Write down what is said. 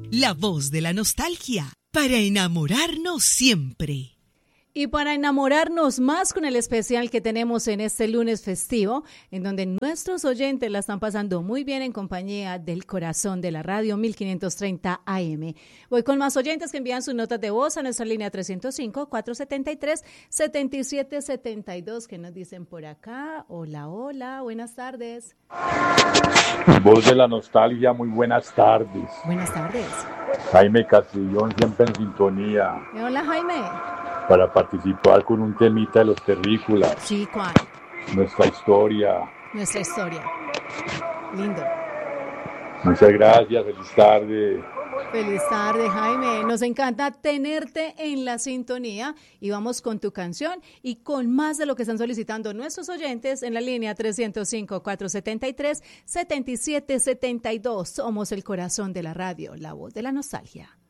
la voz de la nostalgia, para enamorarnos siempre. Y para enamorarnos más con el especial que tenemos en este lunes festivo, en donde nuestros oyentes la están pasando muy bien en compañía del corazón de la radio 1530 AM. Voy con más oyentes que envían sus notas de voz a nuestra línea 305-473-7772. ¿Qué nos dicen por acá? Hola, hola, buenas tardes. Voz de la nostalgia, muy buenas tardes. Buenas tardes. Jaime Castrillón, siempre en sintonía. Hola, Jaime. Para participar con un temita de los terrícolas. Sí, ¿cuál? Nuestra historia. Nuestra historia. Lindo. Muchas gracias, feliz tarde. Feliz tarde, Jaime. Nos encanta tenerte en la sintonía y vamos con tu canción y con más de lo que están solicitando nuestros oyentes en la línea 305-473-7772. Somos el corazón de la radio, la voz de la nostalgia.